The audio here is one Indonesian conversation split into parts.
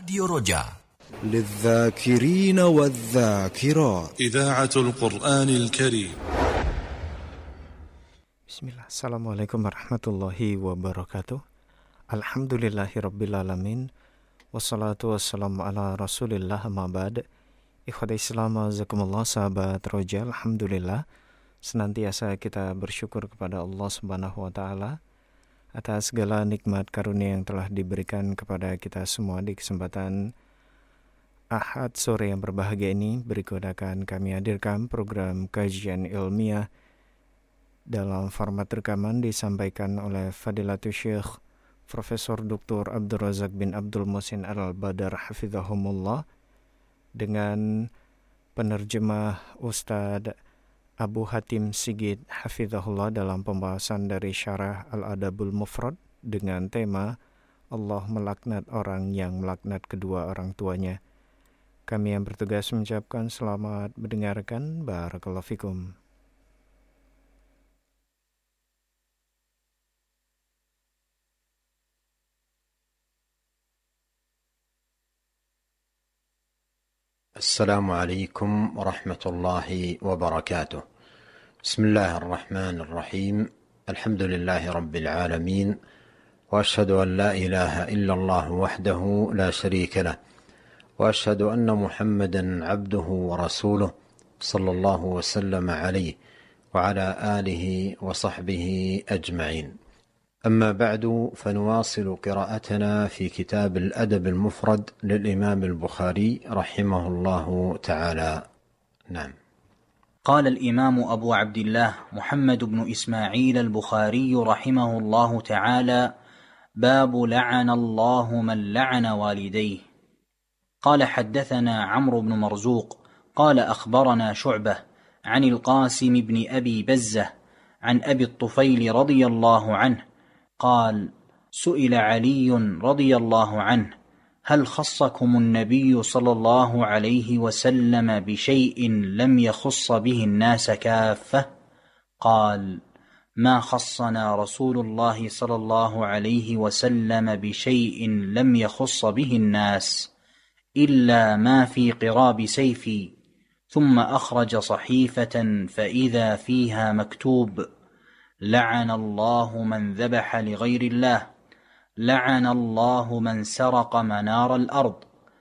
راديو رجاء للذاكرين والذاكرات إذاعة القرآن الكريم. Bismillah. Assalamualaikum warahmatullahi wabarakatuh. Alhamdulillahirrabbilalamin. Wassalatu wassalamu ala rasulillah amma ba'd. Ikhwata Islam azakumullah, sahabat roja, alhamdulillah senantiasa kita bersyukur kepada Allah Subhanahu wa taala atas segala nikmat karunia yang telah diberikan kepada kita semua di kesempatan Ahad sore yang berbahagia ini. Berikut akan kami hadirkan program kajian ilmiah dalam format rekaman disampaikan oleh Fadilatul Syekh Profesor Dr. Abdul Razak bin Abdul Muhsin Al-Badar hafizahumullah dengan penerjemah Ustadz Abu Hatim Sigit hafizahullah dalam pembahasan dari Syarah Al-Adabul Mufrad dengan tema Allah melaknat orang yang melaknat kedua orang tuanya. Kami yang bertugas mengucapkan selamat mendengarkan. Barakallahu fikum. السلام عليكم ورحمة الله وبركاته. بسم الله الرحمن الرحيم. الحمد لله رب العالمين، وأشهد أن لا إله إلا الله وحده لا شريك له، وأشهد أن محمدا عبده ورسوله صلى الله وسلم عليه وعلى آله وصحبه أجمعين. أما بعد، فنواصل قراءتنا في كتاب الأدب المفرد للإمام البخاري رحمه الله تعالى. نعم. قال الإمام أبو عبد الله محمد بن إسماعيل البخاري رحمه الله تعالى: باب لعن الله من لعن والديه. قال حدثنا عمرو بن مرزوق قال أخبرنا شعبة عن القاسم بن أبي بزة عن أبي الطفيل رضي الله عنه قال: سئل علي رضي الله عنه: هل خصكم النبي صلى الله عليه وسلم بشيء لم يخص به الناس كافة؟ قال: ما خصنا رسول الله صلى الله عليه وسلم بشيء لم يخص به الناس إلا ما في قراب سيفي. ثم أخرج صحيفة فإذا فيها مكتوب: لعن الله من ذبح لغير الله، لعن الله من سرق منار الأرض،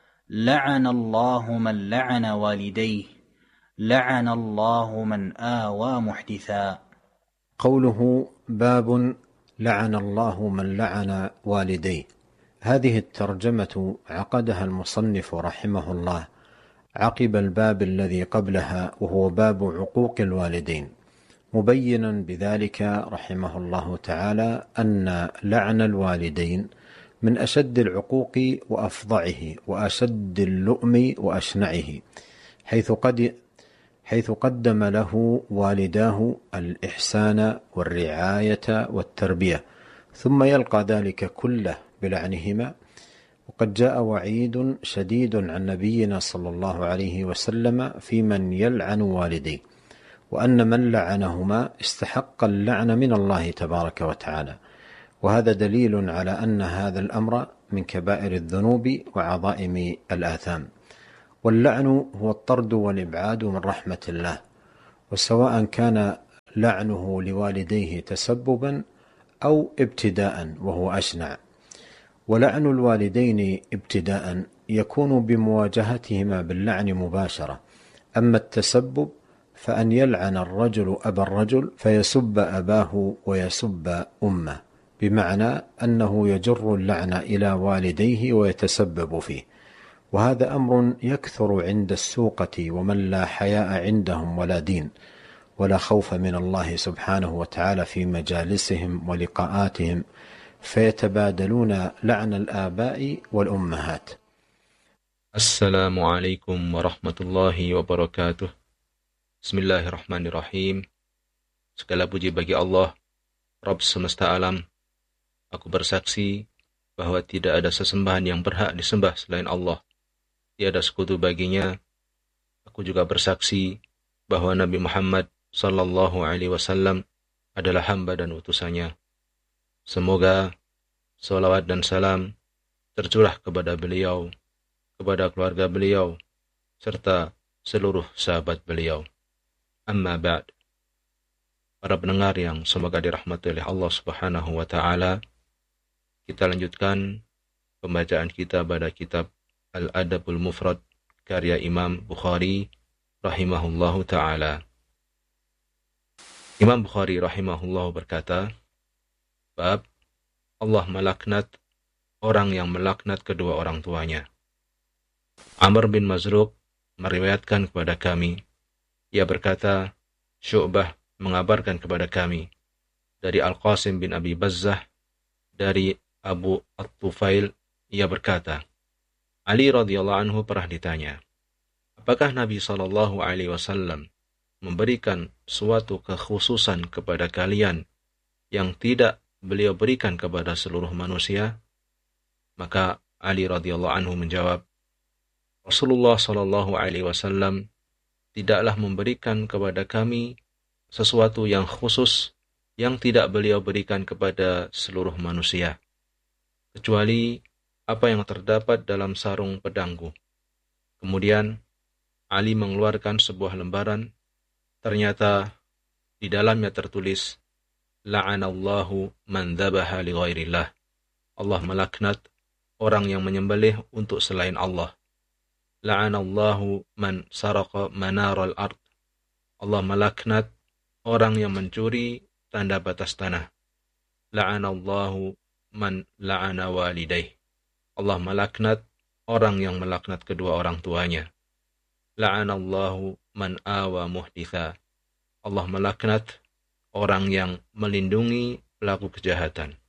لعن الله من لعن والديه، لعن الله من آوى محدثا. قوله باب لعن الله من لعن والديه، هذه الترجمة عقدها المصنف رحمه الله عقب الباب الذي قبلها، وهو باب عقوق الوالدين، مبينا بذلك رحمه الله تعالى أن لعن الوالدين من أشد العقوق وأفظعه وأشد اللؤم وأشنعه، حيث قدم له والداه الإحسان والرعاية والتربية، ثم يلقى ذلك كله بلعنهما. وقد جاء وعيد شديد عن نبينا صلى الله عليه وسلم في من يلعن والديه، وأن من لعنهما استحق اللعن من الله تبارك وتعالى، وهذا دليل على أن هذا الأمر من كبائر الذنوب وعظائم الآثام. واللعن هو الطرد والإبعاد من رحمة الله، وسواء كان لعنه لوالديه تسببا أو ابتداء وهو أشنع. ولعن الوالدين ابتداء يكون بمواجهتهما باللعن مباشرة، أما التسبب فأن يلعن الرجل أبا الرجل فيسب أباه ويسب أمه، بمعنى أنه يجر اللعن إلى والديه ويتسبب فيه، وهذا أمر يكثر عند السوقة ومن لا حياء عندهم ولا دين ولا خوف من الله سبحانه وتعالى في مجالسهم ولقاءاتهم، فيتبادلون لعن الآباء والأمهات. السلام عليكم ورحمة الله وبركاته. Bismillahirrahmanirrahim. Segala puji bagi Allah, Rabb semesta alam. Aku bersaksi bahwa tidak ada sesembahan yang berhak disembah selain Allah. Tiada sekutu baginya. Aku juga bersaksi bahwa Nabi Muhammad sallallahu alaihi wasallam adalah hamba dan utusannya. Semoga salawat dan salam tercurah kepada beliau, kepada keluarga beliau, serta seluruh sahabat beliau. Amma ba'd. Para pendengar yang semoga dirahmati oleh Allah Subhanahu wa Ta'ala, kita lanjutkan pembacaan kita pada kitab Al-Adabul Mufrad karya Imam Bukhari rahimahullahu ta'ala. Imam Bukhari rahimahullahu berkata, bab Allah melaknat orang yang melaknat kedua orang tuanya. Amr bin Mazruq meriwayatkan kepada kami, ia berkata, Syu'bah mengabarkan kepada kami dari Al-Qasim bin Abi Bazzah dari Abu At-Tufail, ia berkata, Ali radhiyallahu anhu pernah ditanya, apakah Nabi SAW memberikan suatu kekhususan kepada kalian yang tidak beliau berikan kepada seluruh manusia? Maka Ali radhiyallahu anhu menjawab, Rasulullah SAW tidaklah memberikan kepada kami sesuatu yang khusus yang tidak beliau berikan kepada seluruh manusia, kecuali apa yang terdapat dalam sarung pedangku. Kemudian Ali mengeluarkan sebuah lembaran, ternyata di dalamnya tertulis, La'anallahu man dhabaha li ghairillah. Allah melaknat orang yang menyembelih untuk selain Allah. La'anallahu man saraqa manaral ard. Allah melaknat orang yang mencuri tanda batas tanah. La'anallahu man la'ana walidaih. Allah melaknat orang yang melaknat kedua orang tuanya. La'anallahu man awa muhditha. Allah melaknat orang yang melindungi pelaku kejahatan.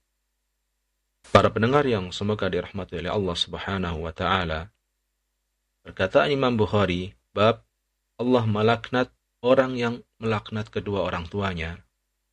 Para pendengar yang semoga dirahmati oleh Allah Subhanahu wa Ta'ala, perkataan Imam Bukhari, bab Allah melaknat orang yang melaknat kedua orang tuanya.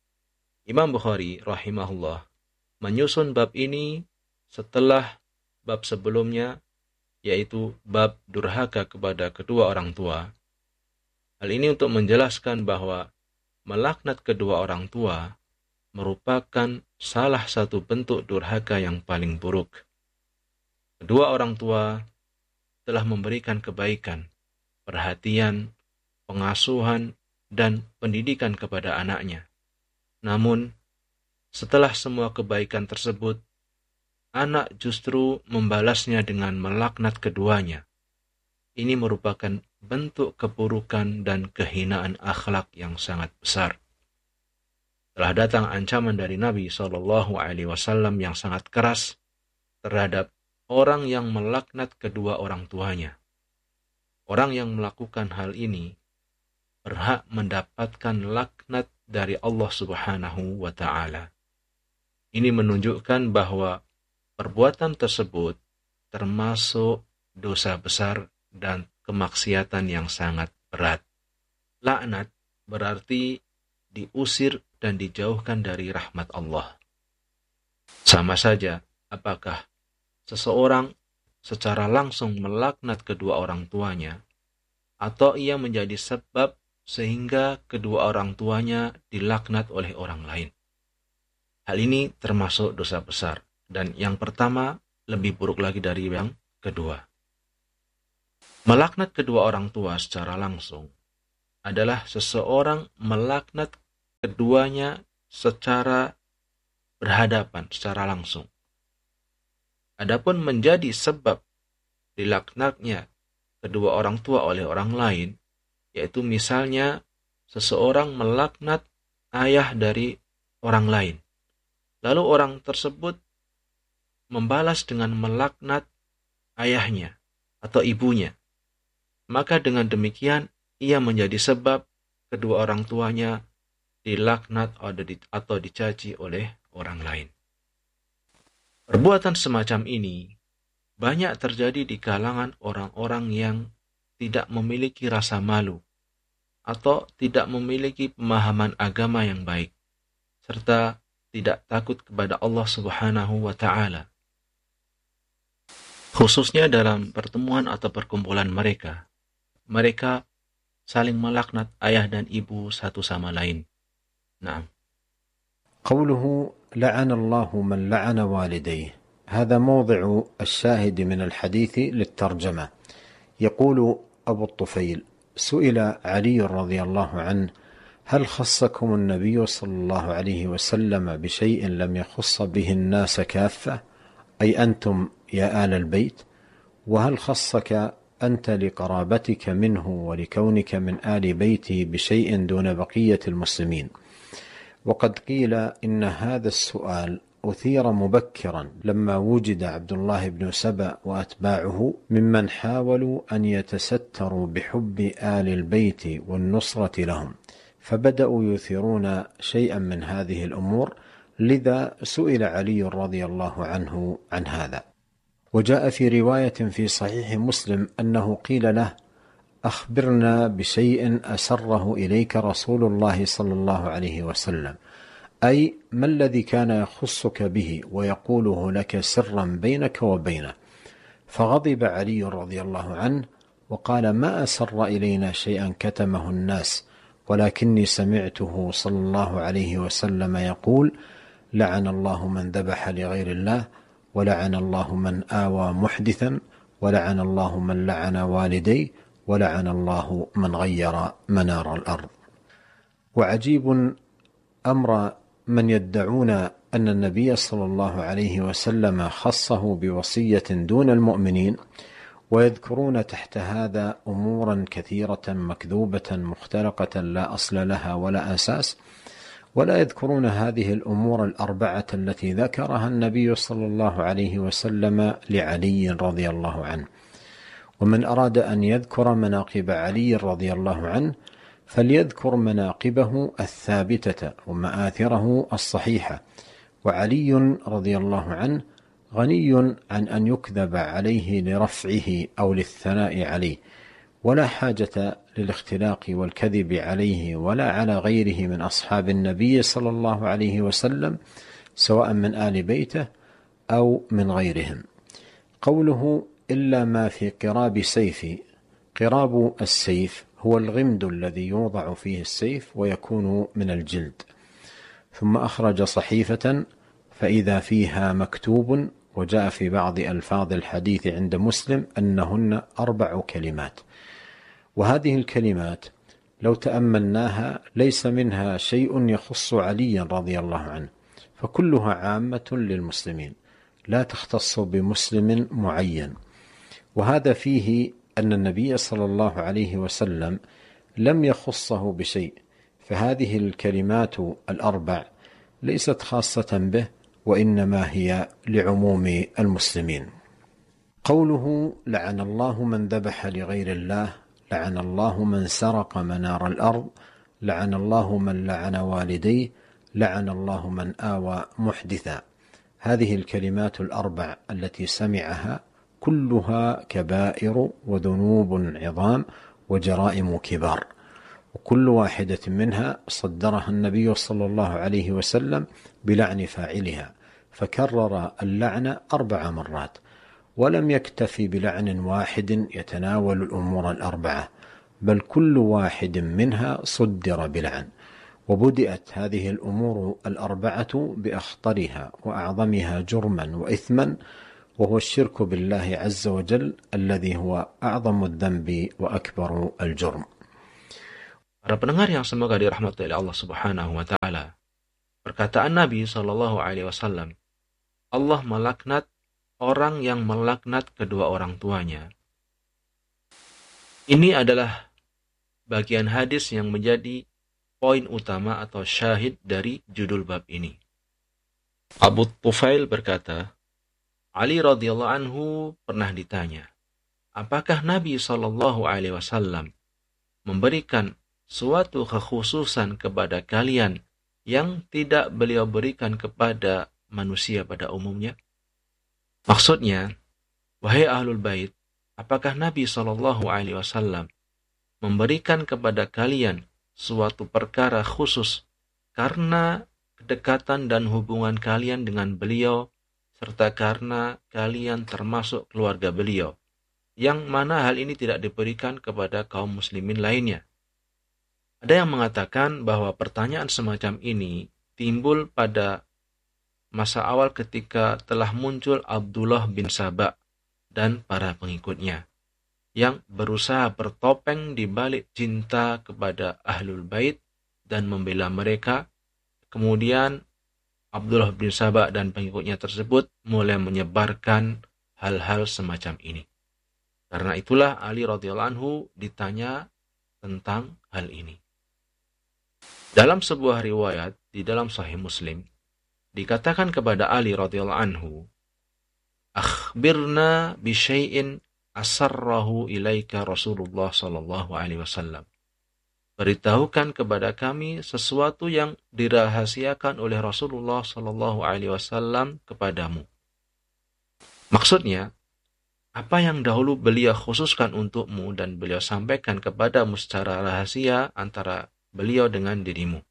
Imam Bukhari rahimahullah menyusun bab ini setelah bab sebelumnya, yaitu bab durhaka kepada kedua orang tua. Hal ini untuk menjelaskan bahwa melaknat kedua orang tua merupakan salah satu bentuk durhaka yang paling buruk. Kedua orang tua telah memberikan kebaikan, perhatian, pengasuhan, dan pendidikan kepada anaknya. Namun, setelah semua kebaikan tersebut, anak justru membalasnya dengan melaknat keduanya. Ini merupakan bentuk keburukan dan kehinaan akhlak yang sangat besar. Telah datang ancaman dari Nabi SAW yang sangat keras terhadap orang yang melaknat kedua orang tuanya. Orang yang melakukan hal ini berhak mendapatkan laknat dari Allah Subhanahu wa Ta'ala. Ini menunjukkan bahwa perbuatan tersebut termasuk dosa besar dan kemaksiatan yang sangat berat. Laknat berarti diusir dan dijauhkan dari rahmat Allah. Sama saja apakah seseorang secara langsung melaknat kedua orang tuanya, atau ia menjadi sebab sehingga kedua orang tuanya dilaknat oleh orang lain. Hal ini termasuk dosa besar, dan yang pertama lebih buruk lagi dari yang kedua. Melaknat kedua orang tua secara langsung adalah seseorang melaknat keduanya secara berhadapan, secara langsung. Adapun menjadi sebab dilaknatnya kedua orang tua oleh orang lain, yaitu misalnya seseorang melaknat ayah dari orang lain, lalu orang tersebut membalas dengan melaknat ayahnya atau ibunya, maka dengan demikian ia menjadi sebab kedua orang tuanya dilaknat atau dicaci oleh orang lain. Perbuatan semacam ini banyak terjadi di kalangan orang-orang yang tidak memiliki rasa malu atau tidak memiliki pemahaman agama yang baik, serta tidak takut kepada Allah Subhanahu wa Ta'ala. Khususnya dalam pertemuan atau perkumpulan mereka saling melaknat ayah dan ibu satu sama lain. Naam. قوله لعن الله من لعن والديه هذا موضع الشاهد من الحديث للترجمة. يقول أبو الطفيل: سئل علي رضي الله عنه: هل خصكم النبي صلى الله عليه وسلم بشيء لم يخص به الناس كافة، أي أنتم يا آل البيت؟ وهل خصك أنت لقرابتك منه ولكونك من آل بيته بشيء دون بقية المسلمين؟ وقد قيل إن هذا السؤال أثير مبكرا لما وجد عبد الله بن سبأ وأتباعه ممن حاولوا أن يتستروا بحب آل البيت والنصرة لهم، فبدأوا يثيرون شيئا من هذه الأمور، لذا سئل علي رضي الله عنه عن هذا. وجاء في رواية في صحيح مسلم أنه قيل له: أخبرنا بشيء أسره إليك رسول الله صلى الله عليه وسلم، أي ما الذي كان يخصك به ويقوله لك سرا بينك وبينه؟ فغضب علي رضي الله عنه وقال: ما أسر إلينا شيئا كتمه الناس، ولكني سمعته صلى الله عليه وسلم يقول: لعن الله من ذبح لغير الله، ولعن الله من آوى محدثا، ولعن الله من لعن والديه، ولعن الله من غير منار الأرض. وعجيب أمر من يدعون أن النبي صلى الله عليه وسلم خصه بوصية دون المؤمنين، ويذكرون تحت هذا أمورا كثيرة مكذوبة مختلقة لا أصل لها ولا أساس، ولا يذكرون هذه الأمور الأربعة التي ذكرها النبي صلى الله عليه وسلم لعلي رضي الله عنه. ومن أراد أن يذكر مناقب علي رضي الله عنه فليذكر مناقبه الثابتة ومآثره الصحيحة، وعلي رضي الله عنه غني عن أن يكذب عليه لرفعه أو للثناء عليه، ولا حاجة للاختلاق والكذب عليه ولا على غيره من أصحاب النبي صلى الله عليه وسلم، سواء من آل بيته أو من غيرهم. قوله: إلا ما في قراب سيفي، قراب السيف هو الغمد الذي يوضع فيه السيف ويكون من الجلد. ثم أخرج صحيفة فإذا فيها مكتوب، وجاء في بعض ألفاظ الحديث عند مسلم أنهن 4 كلمات، وهذه الكلمات لو تأملناها ليس منها شيء يخص علي رضي الله عنه، فكلها عامة للمسلمين لا تختص بمسلم معين. وهذا فيه أن النبي صلى الله عليه وسلم لم يخصه بشيء، فهذه الكلمات ال4 ليست خاصة به، وإنما هي لعموم المسلمين. قوله: لعن الله من ذبح لغير الله، لعن الله من سرق منار الأرض، لعن الله من لعن والديه، لعن الله من آوى محدثا. هذه الكلمات ال4 التي سمعها كلها كبائر وذنوب عظام وجرائم كبار، وكل واحدة منها صدرها النبي صلى الله عليه وسلم بلعن فاعلها، فكرر اللعن 4 مرات، ولم يكتفي بلعن واحد يتناول الأمور ال4، بل كل واحد منها صدر بلعن. وبدأت هذه الأمور ال4 بأخطرها وأعظمها جرما وإثما، وهو الشرك بالله عز وجل الذي هو أعظم الذنب وأكبر الجرم. Para pendengar yang semoga dirahmati oleh Allah Subhanahu wa taala. Perkataan Nabi sallallahu alaihi wasallam, Allah melaknat orang yang melaknat kedua orang tuanya. Ini adalah bagian hadis yang menjadi poin utama atau syahid dari judul bab ini. Abu Tufail berkata, Ali radhiyallahu anhu pernah ditanya, apakah Nabi sallallahu alaihi wasallam memberikan suatu kekhususan kepada kalian yang tidak beliau berikan kepada manusia pada umumnya? Maksudnya, wahai ahlul bait, apakah Nabi sallallahu alaihi wasallam memberikan kepada kalian suatu perkara khusus karena kedekatan dan hubungan kalian dengan beliau, serta karena kalian termasuk keluarga beliau, yang mana hal ini tidak diberikan kepada kaum muslimin lainnya? Ada yang mengatakan bahwa pertanyaan semacam ini timbul pada masa awal ketika telah muncul Abdullah bin Saba dan para pengikutnya yang berusaha bertopeng di balik cinta kepada Ahlul Bait dan membela mereka. Kemudian Abdullah bin Saba dan pengikutnya tersebut mulai menyebarkan hal-hal semacam ini. Karena itulah Ali radhiyallahu anhu ditanya tentang hal ini. Dalam sebuah riwayat di dalam Sahih Muslim dikatakan kepada Ali radhiyallahu anhu, "Akhbirna bi syai'in asarrahu ilaika Rasulullah sallallahu alaihi wasallam." Beritahukan kepada kami sesuatu yang dirahasiakan oleh Rasulullah sallallahu alaihi wasallam kepadamu. Maksudnya, apa yang dahulu beliau khususkan untukmu dan beliau sampaikan kepadamu secara rahasia antara beliau dengan dirimu.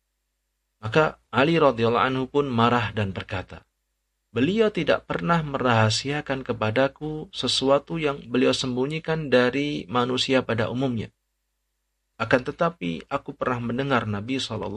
Maka Ali radhiyallahu anhu pun marah dan berkata, beliau tidak pernah merahasiakan kepadaku sesuatu yang beliau sembunyikan dari manusia pada umumnya. Akan tetapi aku pernah mendengar Nabi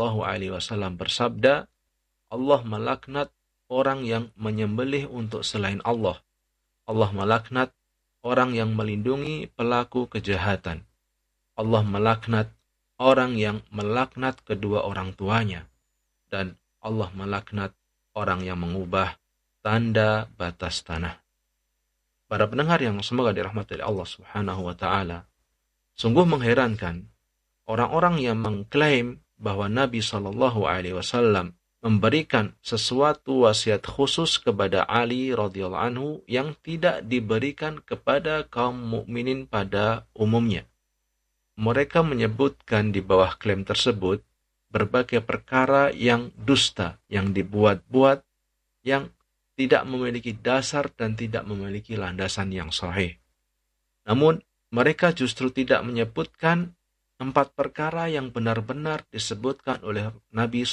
SAW bersabda, Allah melaknat orang yang menyembelih untuk selain Allah. Allah melaknat orang yang melindungi pelaku kejahatan. Allah melaknat orang yang melaknat kedua orang tuanya. Dan Allah melaknat orang yang mengubah tanda batas tanah. Para pendengar yang semoga dirahmati Allah Subhanahu wa taala, sungguh mengherankan orang-orang yang mengklaim bahwa Nabi sallallahu alaihi wasallam memberikan sesuatu wasiat khusus kepada Ali radhiyallahu anhu yang tidak diberikan kepada kaum mukminin pada umumnya. Mereka menyebutkan di bawah klaim tersebut berbagai perkara yang dusta, yang dibuat-buat, yang tidak memiliki dasar dan tidak memiliki landasan yang sahih. Namun, mereka justru tidak menyebutkan 4 perkara yang benar-benar disebutkan oleh Nabi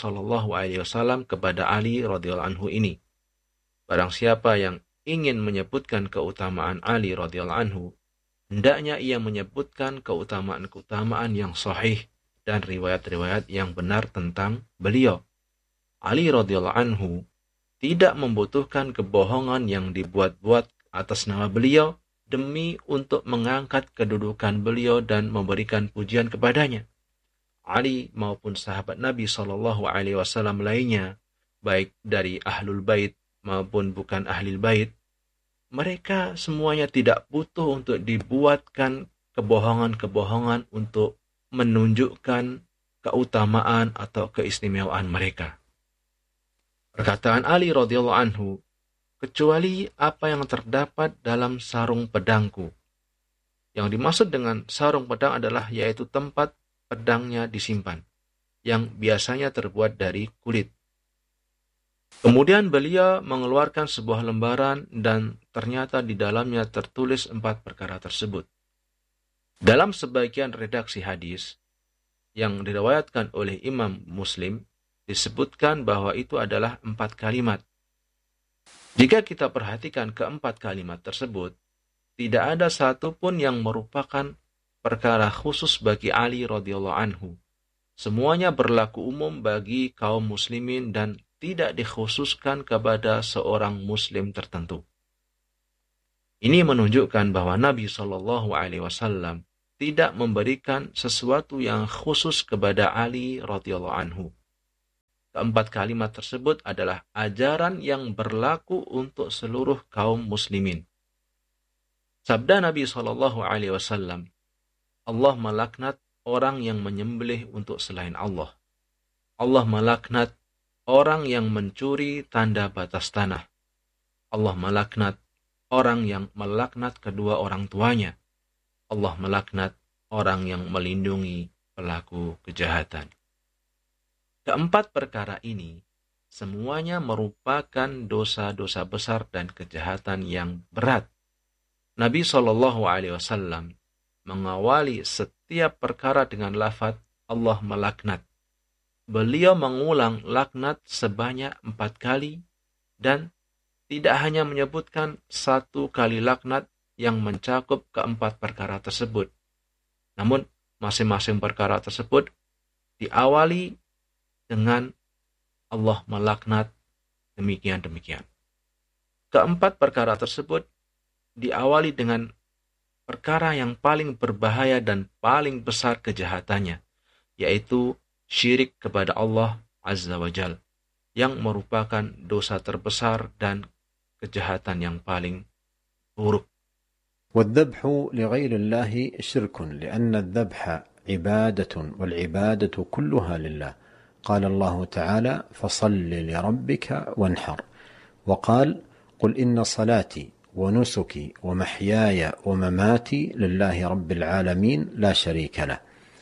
SAW kepada Ali radhiyallahu anhu ini. Barang siapa yang ingin menyebutkan keutamaan Ali radhiyallahu anhu, hendaknya ia menyebutkan keutamaan-keutamaan yang sahih dan riwayat-riwayat yang benar tentang beliau. Ali radhiyallahu anhu tidak membutuhkan kebohongan yang dibuat-buat atas nama beliau demi untuk mengangkat kedudukan beliau dan memberikan pujian kepadanya. Ali maupun sahabat Nabi SAW lainnya, baik dari Ahlul Bait maupun bukan Ahlul Bait, mereka semuanya tidak butuh untuk dibuatkan kebohongan-kebohongan untuk menunjukkan keutamaan atau keistimewaan mereka. Perkataan Ali radhiyallahu anhu, kecuali apa yang terdapat dalam sarung pedangku. Yang dimaksud dengan sarung pedang adalah yaitu tempat pedangnya disimpan, yang biasanya terbuat dari kulit. Kemudian beliau mengeluarkan sebuah lembaran dan ternyata di dalamnya tertulis 4 perkara tersebut. Dalam sebagian redaksi hadis yang diriwayatkan oleh Imam Muslim, disebutkan bahwa itu adalah 4 kalimat. Jika kita perhatikan keempat kalimat tersebut, tidak ada satupun yang merupakan perkara khusus bagi Ali radhiyallahu anhu. Semuanya berlaku umum bagi kaum muslimin dan tidak dikhususkan kepada seorang muslim tertentu. Ini menunjukkan bahwa Nabi SAW tidak memberikan sesuatu yang khusus kepada Ali radhiyallahu anhu. Keempat kalimat tersebut adalah ajaran yang berlaku untuk seluruh kaum muslimin. Sabda Nabi SAW, Allah melaknat orang yang menyembelih untuk selain Allah. Allah melaknat orang yang mencuri tanda batas tanah. Allah melaknat orang yang melaknat kedua orang tuanya. Allah melaknat orang yang melindungi pelaku kejahatan. Keempat perkara ini semuanya merupakan dosa-dosa besar dan kejahatan yang berat. Nabi SAW mengawali setiap perkara dengan lafaz Allah melaknat. Beliau mengulang laknat sebanyak 4 kali dan tidak hanya menyebutkan 1 kali laknat yang mencakup keempat perkara tersebut. Namun masing-masing perkara tersebut diawali dengan Allah melaknat demikian. Keempat perkara tersebut diawali dengan perkara yang paling berbahaya dan paling besar kejahatannya, yaitu syirik kepada Allah Azza wa Jal, yang merupakan dosa terbesar dan kejahatan yang paling buruk. والذبح لغير الله شرك لأن الذبح عبادة والعبادة كلها لله. قال الله تعالى: فصل لربك وانحر. وقال: قل إن صلاتي ونسكي ومحياي ومماتي لله رب العالمين لا شريك له.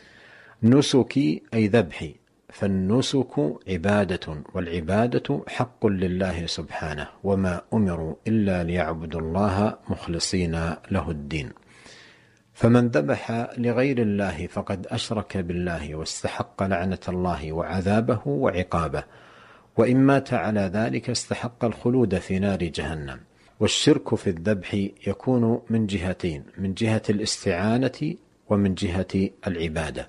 نسكي أي ذبحي، فالنسك عبادة، والعبادة حق لله سبحانه، وما أمروا إلا ليعبدوا الله مخلصين له الدين. فمن ذبح لغير الله فقد أشرك بالله واستحق لعنة الله وعذابه وعقابه، وإن مات على ذلك استحق الخلود في نار جهنم. والشرك في الذبح يكون من جهتين: من جهة الاستعانة ومن جهة العبادة.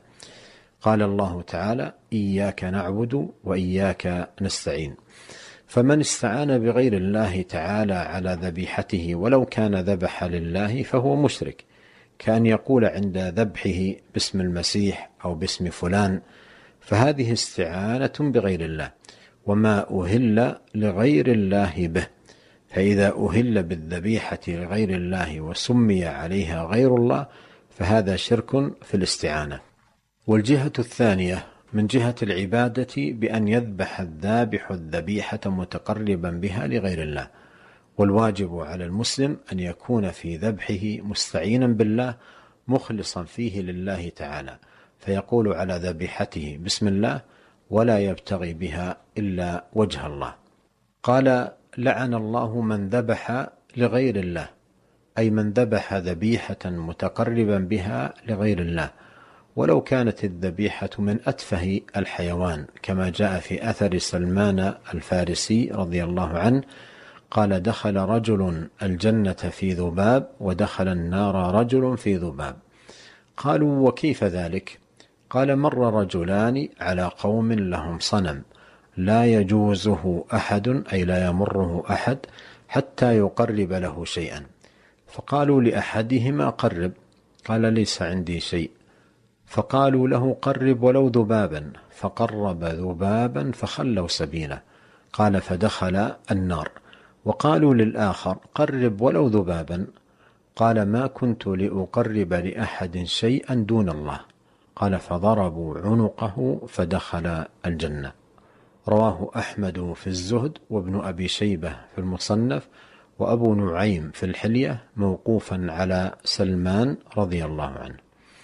قال الله تعالى: إياك نعبد وإياك نستعين. فمن استعان بغير الله تعالى على ذبيحته ولو كان ذبح لله فهو مشرك، كأن يقول عند ذبحه باسم المسيح أو باسم فلان، فهذه استعانة بغير الله، وما أهل لغير الله به. فإذا أهل بالذبيحة لغير الله وسمي عليها غير الله فهذا شرك في الاستعانة. والجهة الثانية من جهة العبادة بأن يذبح الذابح الذبيحة متقربا بها لغير الله. والواجب على المسلم أن يكون في ذبحه مستعينا بالله مخلصا فيه لله تعالى، فيقول على ذبيحته بسم الله ولا يبتغي بها إلا وجه الله. قال: لعن الله من ذبح لغير الله، أي من ذبح ذبيحة متقربا بها لغير الله، ولو كانت الذبيحة من أتفه الحيوان، كما جاء في أثر سلمان الفارسي رضي الله عنه قال: دخل رجل الجنة في ذباب ودخل النار رجل في ذباب. قالوا: وكيف ذلك؟ قال: مر رجلان على قوم لهم صنم لا يجوزه أحد، أي لا يمره أحد حتى يقرب له شيئا، فقالوا لأحدهما: قرب. قال: ليس عندي شيء. فقالوا له: قرب ولو ذبابا، فقرب ذبابا فخلوا سبيله. قال: فدخل النار. وقالوا للآخر: قرب ولو ذبابا. قال: ما كنت لأقرب لأحد شيئا دون الله. قال: فضربوا عنقه فدخل الجنة. رواه أحمد في الزهد، وابن أبي شيبة في المصنف، وأبو نعيم في الحلية، موقوفا على سلمان رضي الله عنه.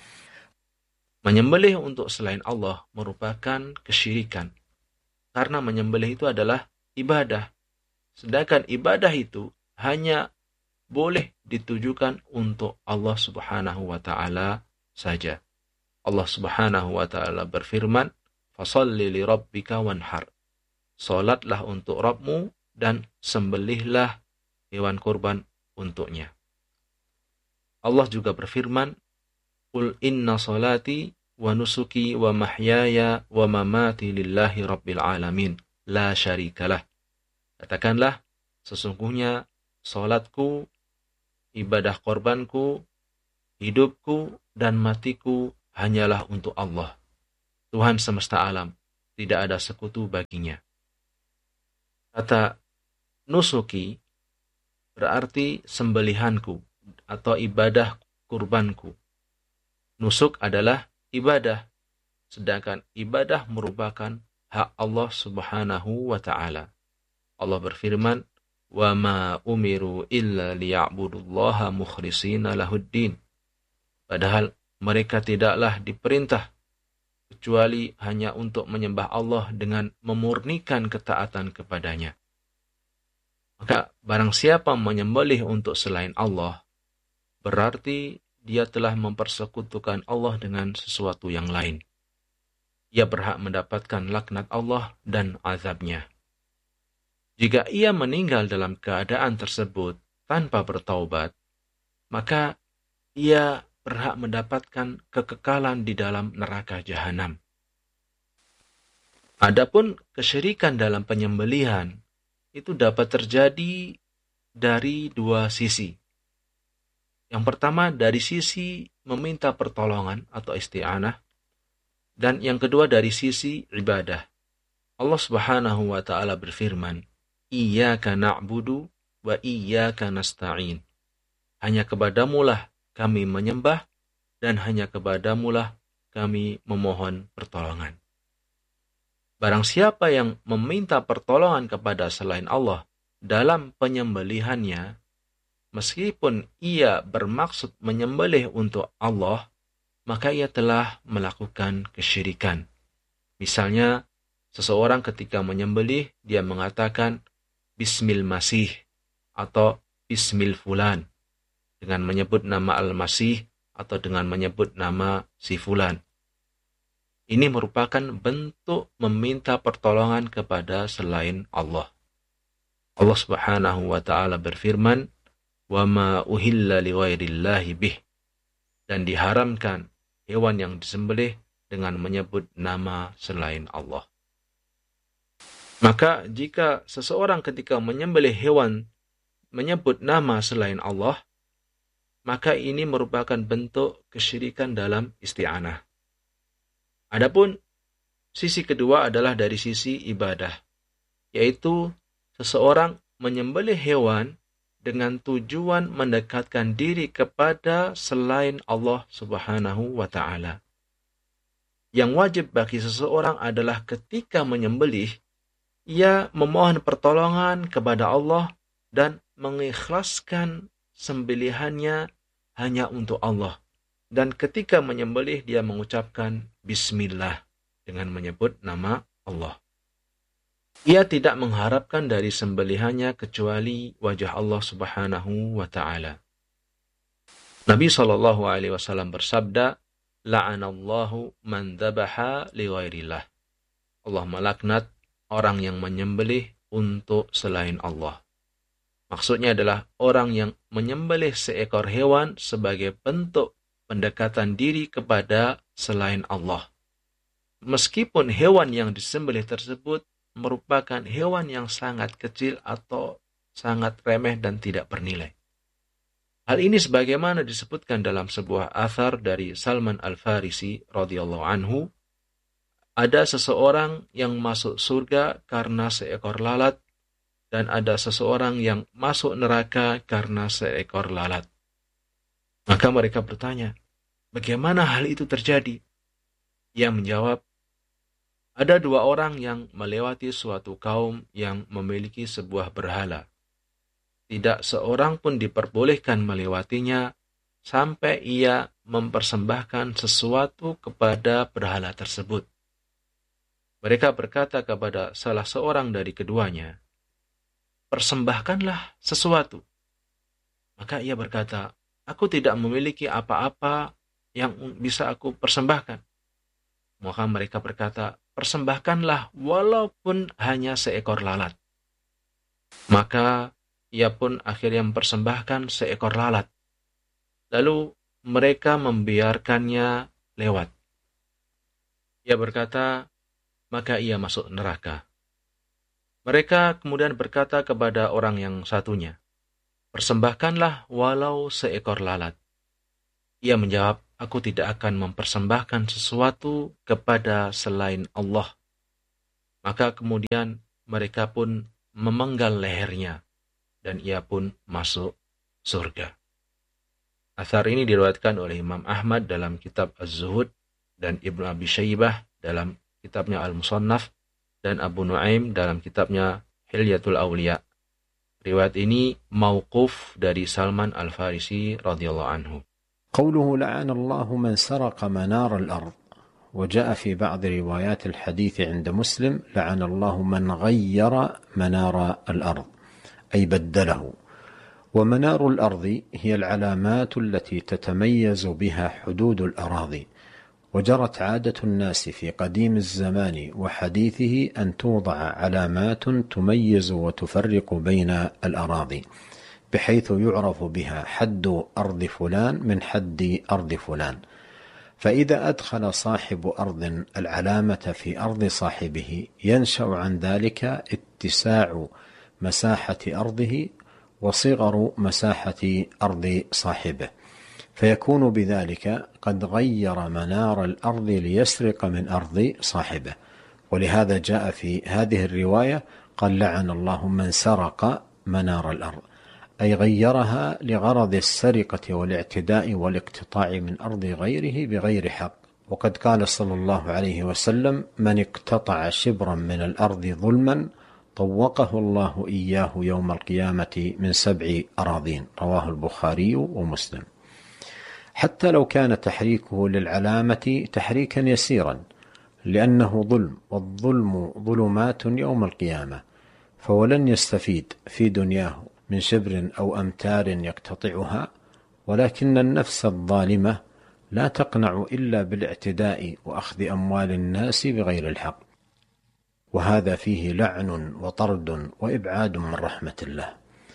Menyembelih untuk selain Allah merupakan kesyirikan, karena menyembelih itu adalah ibadah. Sedangkan ibadah itu hanya boleh ditujukan untuk Allah Subhanahu wa Ta'ala saja. Allah Subhanahu wa Ta'ala berfirman, "Fasholli li rabbika wanhar." Salatlah untuk Rabbmu dan sembelihlah hewan kurban untuknya. Allah juga berfirman, "Qul inna salati wa nusuki wa mahyaya wa mamati lillahi rabbil alamin, la syarikalah." Katakanlah, sesungguhnya salatku, ibadah korbanku, hidupku dan matiku hanyalah untuk Allah, Tuhan semesta alam, tidak ada sekutu baginya. Kata nusuki berarti sembelihanku atau ibadah kurbanku. Nusuk adalah ibadah, sedangkan ibadah merupakan hak Allah Subhanahu wa Ta'ala. Allah berfirman, "Wa ma umiru illa liya'budullaha mukhlishina lahuddin." Padahal mereka tidaklah diperintah kecuali hanya untuk menyembah Allah dengan memurnikan ketaatan kepadanya. Maka barang siapa menyembelih untuk selain Allah, berarti dia telah mempersekutukan Allah dengan sesuatu yang lain. Ia berhak mendapatkan laknat Allah dan azabnya. Jika ia meninggal dalam keadaan tersebut tanpa bertaubat, maka ia berhak mendapatkan kekekalan di dalam neraka jahanam. Adapun kesyirikan dalam penyembelihan itu dapat terjadi dari dua sisi. Yang pertama dari sisi meminta pertolongan atau isti'anah, dan yang kedua dari sisi ibadah. Allah Subhanahu wa taala berfirman, "Iyyaka na'budu wa iyyaka nasta'in." Hanya kepadamulah kami menyembah dan hanya kepadamulah kami memohon pertolongan. Barang siapa yang meminta pertolongan kepada selain Allah dalam penyembelihannya, meskipun ia bermaksud menyembelih untuk Allah, maka ia telah melakukan kesyirikan. Misalnya, seseorang ketika menyembelih, dia mengatakan Bismil Masih atau Bismil Fulan, dengan menyebut nama Al-Masih atau dengan menyebut nama si Fulan. Ini merupakan bentuk meminta pertolongan kepada selain Allah. Allah Subhanahu wa taala berfirman, "Wa ma uhilla liwairillahi bih." Dan diharamkan hewan yang disembelih dengan menyebut nama selain Allah. Maka jika seseorang ketika menyembelih hewan menyebut nama selain Allah, maka ini merupakan bentuk kesyirikan dalam isti'anah. Adapun sisi kedua adalah dari sisi ibadah, yaitu seseorang menyembelih hewan dengan tujuan mendekatkan diri kepada selain Allah Subhanahu wa taala. Yang wajib bagi seseorang adalah ketika menyembelih, ia memohon pertolongan kepada Allah dan mengikhlaskan sembelihannya hanya untuk Allah. Dan ketika menyembelih, dia mengucapkan Bismillah dengan menyebut nama Allah. Ia tidak mengharapkan dari sembelihannya kecuali wajah Allah Subhanahu wa taala. Nabi SAW bersabda, "La'anallahu man dzabaha li ghairillah." Allah melaknat orang yang menyembelih untuk selain Allah. Maksudnya adalah orang yang menyembelih seekor hewan sebagai bentuk pendekatan diri kepada selain Allah. Meskipun hewan yang disembelih tersebut merupakan hewan yang sangat kecil atau sangat remeh dan tidak bernilai. Hal ini sebagaimana disebutkan dalam sebuah athar dari Salman Al-Farisi radhiyallahu anhu, ada seseorang yang masuk surga karena seekor lalat dan ada seseorang yang masuk neraka karena seekor lalat. Maka mereka bertanya, bagaimana hal itu terjadi? Ia menjawab, ada dua orang yang melewati suatu kaum yang memiliki sebuah berhala. Tidak seorang pun diperbolehkan melewatinya sampai ia mempersembahkan sesuatu kepada berhala tersebut. Mereka berkata kepada salah seorang dari keduanya, persembahkanlah sesuatu. Maka ia berkata, aku tidak memiliki apa-apa yang bisa aku persembahkan. Maka mereka berkata, persembahkanlah walaupun hanya seekor lalat. Maka ia pun akhirnya mempersembahkan seekor lalat. Lalu mereka membiarkannya lewat. Ia berkata, maka ia masuk neraka. Mereka kemudian berkata kepada orang yang satunya, persembahkanlah walau seekor lalat. Ia menjawab, aku tidak akan mempersembahkan sesuatu kepada selain Allah. Maka kemudian mereka pun memenggal lehernya dan ia pun masuk surga. Athar ini diriwayatkan oleh Imam Ahmad dalam kitab Az-Zuhud dan Ibnu Abi Syaibah dalam kitabnya Al-Musannaf dan Abu Nuaim dalam kitabnya Hilyatul Awliya. Riwayat ini mauquf dari Salman Al-Farisi radhiyallahu anhu. قوله لعن الله من سرق منار الأرض وجاء في بعض روايات الحديث عند مسلم لعن الله من غير منار الأرض أي بدله. ومنار الأرض هي العلامات التي تتميز بها حدود الأراضي، وجرت عادة الناس في قديم الزمان وحديثه أن توضع علامات تميز وتفرق بين الأراضي بحيث يعرف بها حد أرض فلان من حد أرض فلان، فإذا أدخل صاحب أرض العلامة في أرض صاحبه ينشأ عن ذلك اتساع مساحة أرضه وصغر مساحة أرض صاحبه، فيكون بذلك قد غير منار الأرض ليسرق من أرض صاحبه. ولهذا جاء في هذه الرواية قال لعن الله من سرق منار الأرض، أي غيرها لغرض السرقة والاعتداء والاقتطاع من أرض غيره بغير حق. وقد قال صلى الله عليه وسلم: من اقتطع شبرا من الأرض ظلما طوقه الله إياه يوم القيامة من 7 أراضين. رواه البخاري ومسلم. حتى لو كان تحريكه للعلامة تحريكا يسيرا، لأنه ظلم، والظلم ظلمات يوم القيامة، فهو لن يستفيد في دنياه من شبر أو أمتار يقتطعها، ولكن النفس الظالمة لا تقنع إلا بالاعتداء وأخذ أموال الناس بغير الحق، وهذا فيه لعن وطرد وإبعاد من رحمة الله.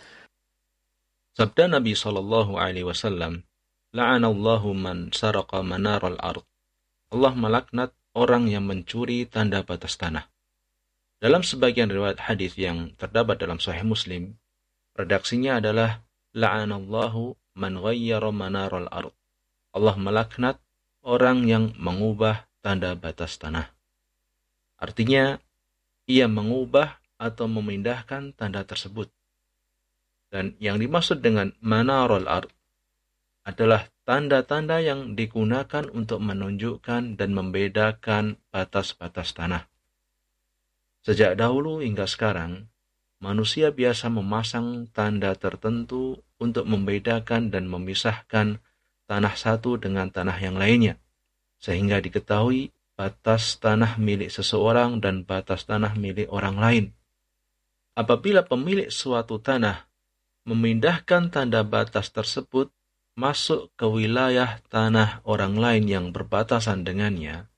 Sabda Nabi Shallallahu Alaihi Wasallam, "La'anallahu man saraqa manaral ard." Allah melaknat orang yang mencuri tanda batas tanah. Dalam sebagian riwayat hadis yang terdapat dalam Sahih Muslim, redaksinya adalah la'anallahu man ghayyara manaral ard. Allah melaknat orang yang mengubah tanda batas tanah. Artinya, ia mengubah atau memindahkan tanda tersebut. Dan yang dimaksud dengan manaral ard adalah tanda-tanda yang digunakan untuk menunjukkan dan membedakan batas-batas tanah. Sejak dahulu hingga sekarang, manusia biasa memasang tanda tertentu untuk membedakan dan memisahkan tanah satu dengan tanah yang lainnya, sehingga diketahui batas tanah milik seseorang dan batas tanah milik orang lain. Apabila pemilik suatu tanah memindahkan tanda batas tersebut masuk ke wilayah tanah orang lain yang berbatasan dengannya,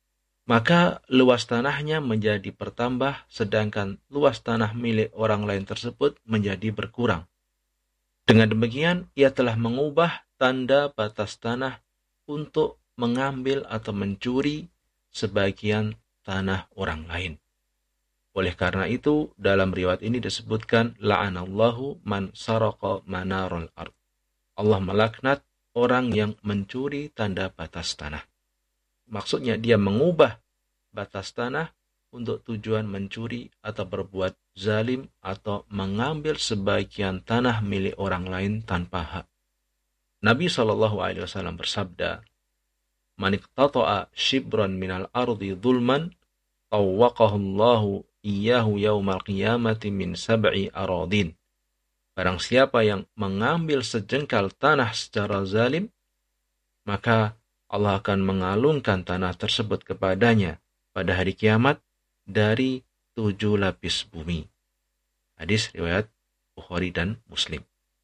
maka luas tanahnya menjadi bertambah, sedangkan luas tanah milik orang lain tersebut menjadi berkurang. Dengan demikian, ia telah mengubah tanda batas tanah untuk mengambil atau mencuri sebagian tanah orang lain. Oleh karena itu, dalam riwayat ini disebutkan la'anallahu man saraqa manaral ard. Allah melaknat orang yang mencuri tanda batas tanah. Maksudnya dia mengubah batas tanah untuk tujuan mencuri atau berbuat zalim atau mengambil sebagian tanah milik orang lain tanpa hak. Nabi SAW bersabda, "Man iqtata'a shibran minal ardi dhulman, tawwaqahu Allahu iyyahu yaumal qiyamati min 7 aradin." Barang siapa yang mengambil sejengkal tanah secara zalim, maka Allah akan mengalungkan tanah tersebut kepadanya pada hari kiamat dari 7 lapis bumi. Hadis riwayat Bukhari dan Muslim.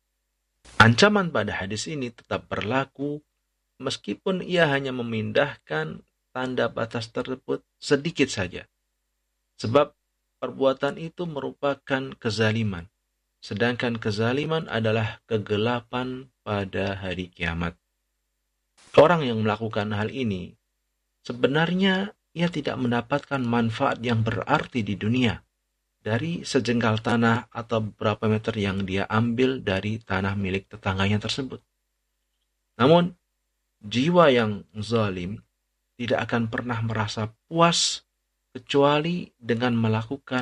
Ancaman pada hadis ini tetap berlaku meskipun ia hanya memindahkan tanda batas tersebut sedikit saja. Sebab perbuatan itu merupakan kezaliman. Sedangkan kezaliman adalah kegelapan pada hari kiamat. Orang yang melakukan hal ini, sebenarnya ia tidak mendapatkan manfaat yang berarti di dunia dari sejengkal tanah atau beberapa meter yang dia ambil dari tanah milik tetangganya tersebut. Namun, jiwa yang zalim tidak akan pernah merasa puas kecuali dengan melakukan